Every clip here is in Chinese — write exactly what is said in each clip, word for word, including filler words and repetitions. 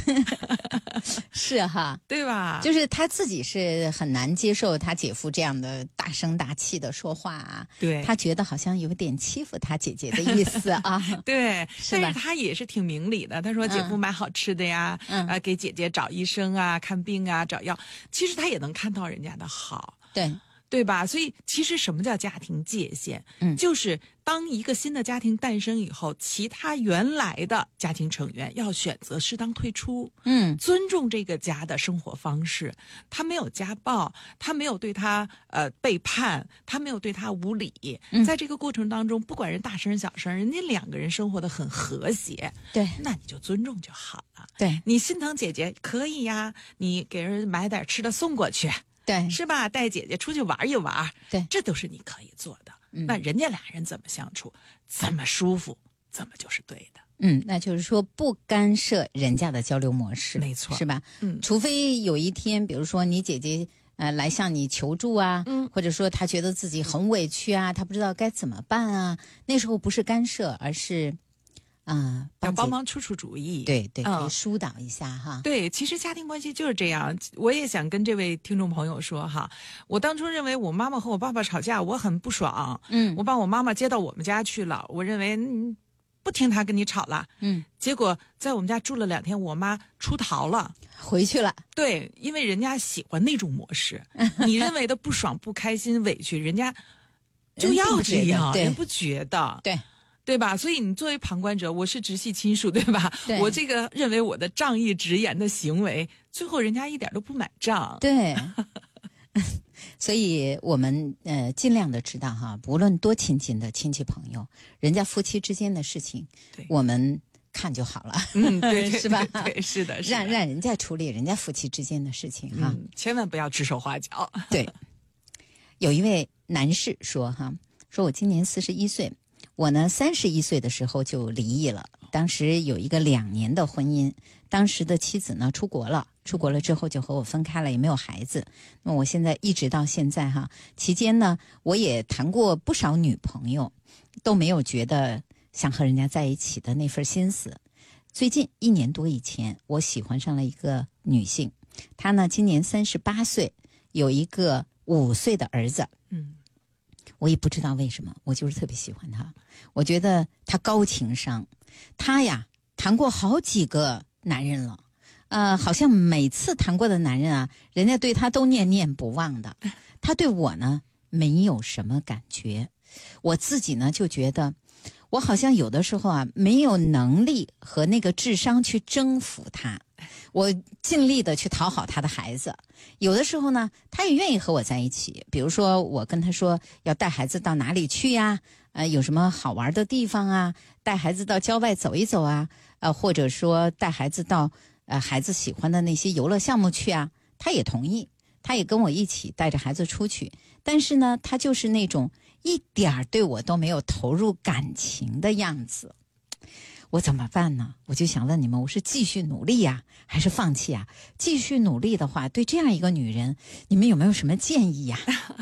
是哈， 对吧？ 就是他自己是很难接受他姐夫这样的大声大气的说话啊， 对， 他觉得好像有点欺负他姐姐的意思啊。 对， 是吧？ 但是他也是挺明理的，他说姐夫买好吃的呀， 嗯啊，给姐姐找医生啊、看病啊、找药，其实他也能看到人家的好。 对。 对吧？所以其实什么叫家庭界限？ 嗯， 就是当一个新的家庭诞生以后，其他原来的家庭成员要选择适当退出， 嗯， 尊重这个家的生活方式。他没有家暴，他没有对他呃背叛，他没有对他无礼。 嗯， 在这个过程当中，不管人大声小声，人家两个人生活的很和谐， 对， 那你就尊重就好了。 对， 你心疼姐姐可以呀，你给人买点吃的送过去。 对， 是吧？带姐姐出去玩一玩， 对， 这都是你可以做的。 嗯， 那人家俩人怎么相处，怎么舒服，怎么就是对的。 嗯，那就是说不干涉人家的交流模式， 没错， 是吧？ 嗯， 除非有一天，比如说你姐姐呃来向你求助啊， 嗯， 或者说她觉得自己很委屈啊，她不知道该怎么办啊，那时候不是干涉，而是。啊、 嗯，要帮忙出出主意， 对对，可以嗯、 疏导一下哈。 对，其实家庭关系就是这样。我也想跟这位听众朋友说哈，我当初认为我妈妈和我爸爸吵架，我很不爽， 嗯， 我把我妈妈接到我们家去了，我认为嗯不听她跟你吵了， 嗯， 结果在我们家住了两天，我妈出逃了， 回去了。 对，因为人家喜欢那种模式，你认为的不爽、不开心、委屈，人家就要这样，人不觉得， 对。 对吧？所以你作为旁观者，我是直系亲属，对吧？ 对， 我这个认为我的仗义直言的行为，最后人家一点都不买账。 对，所以我们呃尽量的知道哈，不论多亲近的亲戚朋友，人家夫妻之间的事情，我们看就好了， 嗯，对， 是吧？ 对，是的，是的让让人家处理人家夫妻之间的事情哈、 嗯，千万不要指手画脚。 对，有一位男士说哈，说我今年四十一岁。我呢，三十一岁的时候就离异了。当时有一个两年的婚姻，当时的妻子呢出国了，出国了之后就和我分开了，也没有孩子。那么我现在一直到现在哈，期间呢，我也谈过不少女朋友，都没有觉得想和人家在一起的那份心思。最近一年多以前，我喜欢上了一个女性，她呢今年三十八岁，有一个五岁的儿子。 嗯。 我也不知道为什么，我就是特别喜欢他。我觉得他高情商，他呀谈过好几个男人了，呃，好像每次谈过的男人啊，人家对他都念念不忘的。他对我呢没有什么感觉，我自己呢就觉得，我好像有的时候啊没有能力和那个智商去征服他。我尽力的去讨好他的孩子，有的时候呢，他也愿意和我在一起。比如说，我跟他说要带孩子到哪里去呀？呃，有什么好玩的地方啊？带孩子到郊外走一走啊？呃，或者说带孩子到呃孩子喜欢的那些游乐项目去啊？他也同意，他也跟我一起带着孩子出去。但是呢，他就是那种一点对我都没有投入感情的样子。我怎么办呢？我就想问你们，我是继续努力呀，还是放弃呀？继续努力的话，对这样一个女人，你们有没有什么建议呀？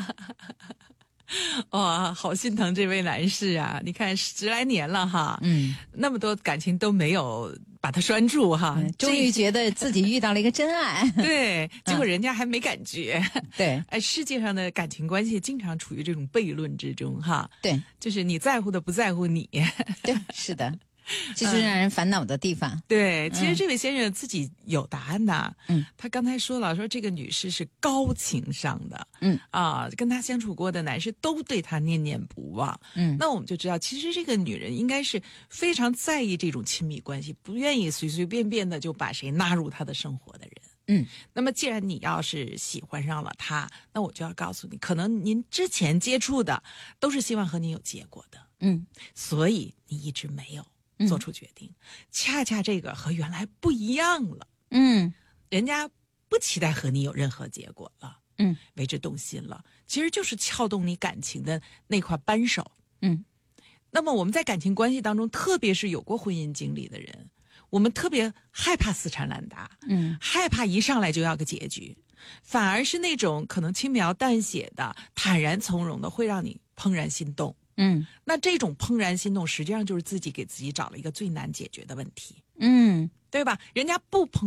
哇、哦，好心疼这位男士啊！你看十来年了哈， 嗯， 那么多感情都没有把他拴住哈， 嗯、终于觉得自己遇到了一个真爱。 对，结果人家还没感觉。 嗯、对， 哎，世界上的感情关系经常处于这种悖论之中哈。 对， 就是你在乎的不在乎你。 对，是的。这是让人烦恼的地方、 嗯。对，其实这位先生自己有答案的。 嗯， 他刚才说了，说这个女士是高情商的。 嗯， 啊，跟他相处过的男士都对他念念不忘。 嗯， 那我们就知道，其实这个女人应该是非常在意这种亲密关系，不愿意随随便便的就把谁纳入她的生活的人。 嗯， 那么既然你要是喜欢上了他，那我就要告诉你，可能您之前接触的都是希望和你有结果的。 嗯， 所以你一直没有做出决定、嗯、恰恰这个和原来不一样了。 嗯， 人家不期待和你有任何结果了， 嗯， 为之动心了，其实就是撬动你感情的那块扳手。 嗯， 那么我们在感情关系当中，特别是有过婚姻经历的人，我们特别害怕死缠烂打， 嗯， 害怕一上来就要个结局，反而是那种可能轻描淡写的坦然从容的会让你怦然心动。 嗯， 那这种怦然心动实际上就是自己给自己找了一个最难解决的问题。 嗯， 对吧？人家不怦